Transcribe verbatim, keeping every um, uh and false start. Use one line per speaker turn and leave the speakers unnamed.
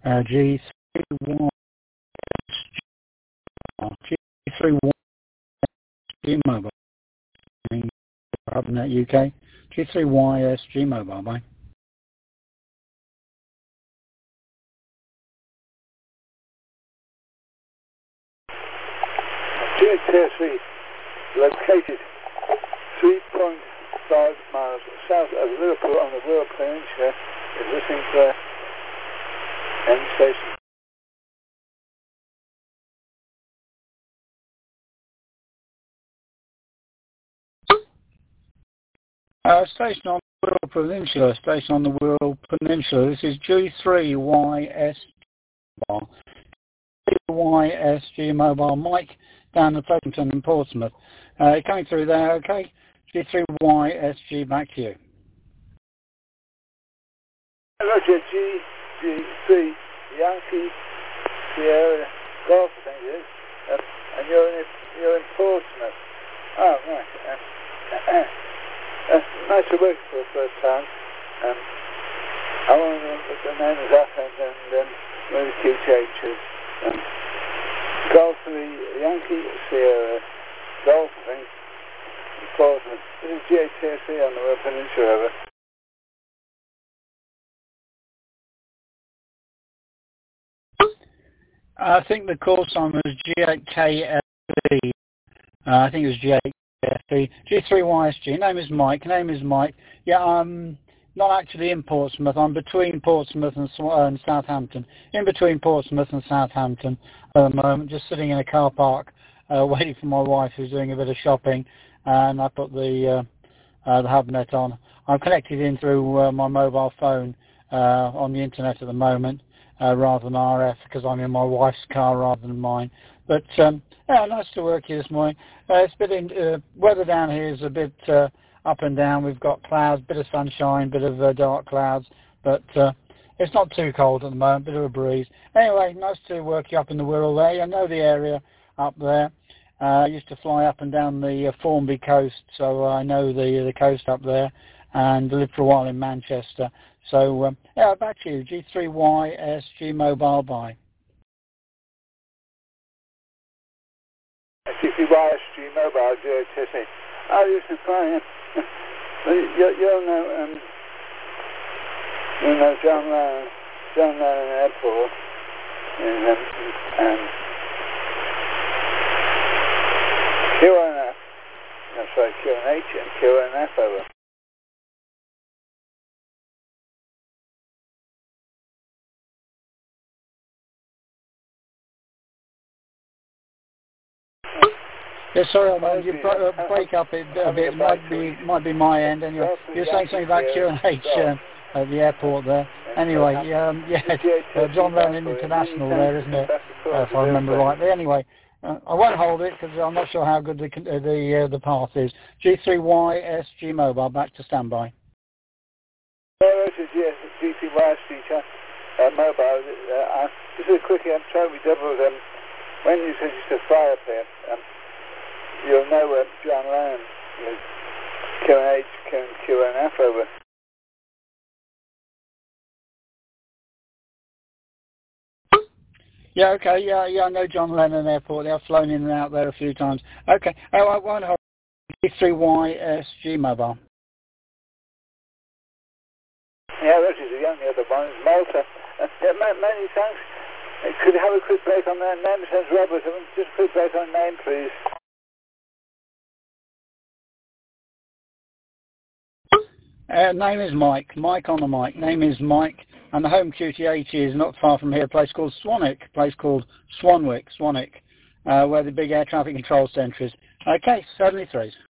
Uh, G three Y G three Y G Mobile. Hubnet U K. G three Y S G Mobile. Bye.
G T S C located three point five miles south of Liverpool on the Wirral Peninsula is listening for end station.
Uh, station on the Wirral Peninsula. Station on the Wirral Peninsula. This is G three Y S Mobile. G three Y S G Mobile. Mike down at Pleasanton in Portsmouth. Uh, coming through there, okay? G three Y S G, back to you.
Roger, G, G three, Yankee, Sierra, Golf, I think it is. Um, and you're in, you're in Portsmouth. Oh, right. Um, uh, nice to work for the first time. Um, I want to know what the name is up and then um, where the Q T H is. Um, Golf three, Yankee, Sierra, Golf, I think. Portsmouth. This is G T S C on the Wirral Peninsula, over.
I think the call sign was G eight K F B. Uh, I think it was G eight K F B. G three Y S G. Name is Mike. Name is Mike. Yeah, I'm not actually in Portsmouth. I'm between Portsmouth and, uh, and Southampton. In between Portsmouth and Southampton at the moment. Just sitting in a car park, uh, waiting for my wife who's doing a bit of shopping. And I put the uh, uh, the Hubnet on. I'm connected in through uh, my mobile phone uh, on the internet at the moment, uh, rather than R F, because I'm in my wife's car rather than mine. But um, yeah, nice to work here this morning. Uh, it's a bit in, uh, weather down here is a bit uh, up and down. We've got clouds, bit of sunshine, bit of uh, dark clouds, but uh, it's not too cold at the moment. Bit of a breeze. Anyway, nice to work you up in the Wirral there. I know the area up there. Uh, I used to fly up and down the uh, Formby coast, so I know the the coast up there, and lived for a while in Manchester. So, um, yeah, back to you. G three Y S G Mobile, bye.
G three Y S G Mobile, G T S C. I used to fly in. you, you'll know, um, you know John Lennon, John Lennon Airport in um, um, Q N F, that's right, Q N H and Q N F, over.
Yeah, sorry, man, you bro- uh, break up a, a bit. It might be might be my end. Anyway, you're saying something about Q and H uh, at the airport there. Anyway, um, yeah, uh, John Lennon International there, isn't it? Uh, if I remember rightly. Anyway. Uh, I won't hold it because I'm not sure how good the uh, the uh, the path is. G three Y S G Mobile, back to standby.
This is yes, G three Y S G uh, Mobile. Uh, just a quickie, I'm trying to be double with them. When you said you to fly up here, um, you'll know where John Lennon is. Q N H, Q N F, over.
Yeah, okay, yeah, yeah, I know John Lennon Airport. I've flown in and out there a few times. Okay, oh, I won't hold. G three Y S G Mobile.
Yeah, this is a young other one, it's Malta. Uh, yeah, many thanks. Uh, could you have a quick break on that name? Since Robert, just a quick break on name, please.
Uh, name is Mike. Mike on the mic. Name is Mike. And the home Q T H is not far from here, a place called Swanwick, a place called Swanwick, Swanwick, uh, where the big air traffic control centre is. Okay, seventy-three.